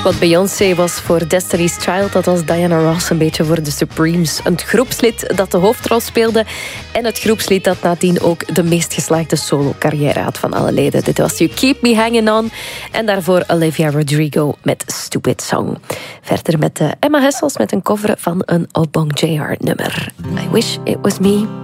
Wat Beyoncé was voor Destiny's Child, dat was Diana Ross een beetje voor de Supremes. Een groepslid dat de hoofdrol speelde en het groepslid dat nadien ook de meest geslaagde solo-carrière had van alle leden. Dit was You Keep Me Hanging On en daarvoor Olivia Rodrigo met Stupid Song. Verder met Emma Hessels met een cover van een Obong JR nummer. I Wish It Was Me.